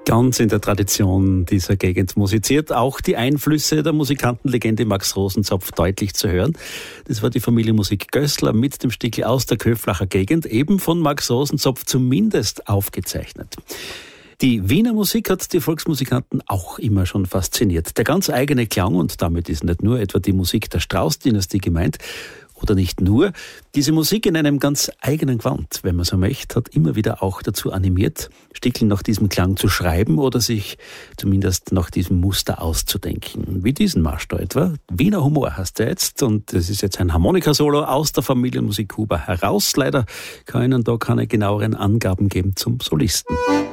Ganz in der Tradition dieser Gegend musiziert, auch die Einflüsse der Musikantenlegende Max Rosenzopf deutlich zu hören. Das war die Familie Musik Gößler mit dem Stückl aus der Köflacher Gegend, eben von Max Rosenzopf zumindest aufgezeichnet. Die Wiener Musik hat die Volksmusikanten auch immer schon fasziniert. Der ganz eigene Klang, und damit ist nicht nur etwa die Musik der Strauß-Dynastie gemeint, oder nicht nur, diese Musik in einem ganz eigenen Gewand, wenn man so möchte, hat immer wieder auch dazu animiert, Stückl nach diesem Klang zu schreiben oder sich zumindest nach diesem Muster auszudenken. Wie diesen Marsch da etwa. Wiener Humor heißt er jetzt, und das ist jetzt ein Harmonikasolo aus der Familienmusik Huber heraus. Leider kann ich Ihnen da keine genaueren Angaben geben zum Solisten.